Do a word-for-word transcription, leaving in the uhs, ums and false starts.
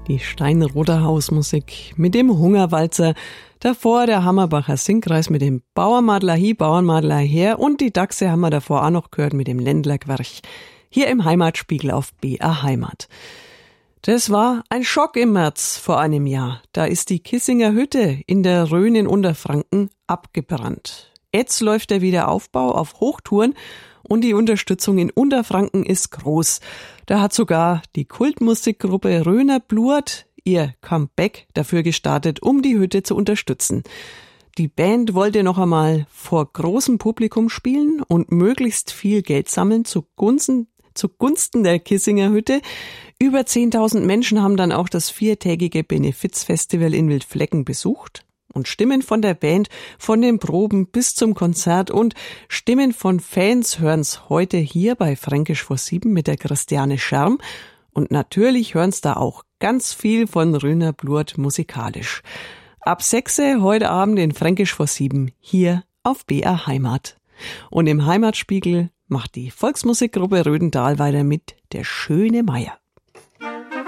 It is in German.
Die Steinroder Hausmusik mit dem Hungerwalzer, davor der Hammerbacher Singkreis mit dem Bauernmadler hi, Bauernmadler her und die Dachse haben wir davor auch noch gehört mit dem Ländlergwerch. Hier im Heimatspiegel auf B R Heimat. Das war ein Schock im März vor einem Jahr. Da ist die Kissinger Hütte in der Rhön in Unterfranken abgebrannt. Jetzt läuft der Wiederaufbau auf Hochtouren und die Unterstützung in Unterfranken ist groß. Da hat sogar die Kultmusikgruppe Rhöner Blurt ihr Comeback dafür gestartet, um die Hütte zu unterstützen. Die Band wollte noch einmal vor großem Publikum spielen und möglichst viel Geld sammeln zugunsten, zugunsten der Kissinger Hütte. Über zehntausend Menschen haben dann auch das viertägige Benefizfestival in Wildflecken besucht. Und Stimmen von der Band, von den Proben bis zum Konzert und Stimmen von Fans hören's heute hier bei Fränkisch vor sieben mit der Christiane Scherm. Und natürlich hören's da auch ganz viel von Rhöner Blurt musikalisch. Ab sechs heute Abend in Fränkisch vor sieben hier auf B R Heimat. Und im Heimatspiegel macht die Volksmusikgruppe Rödental weiter mit Der schöne Meier.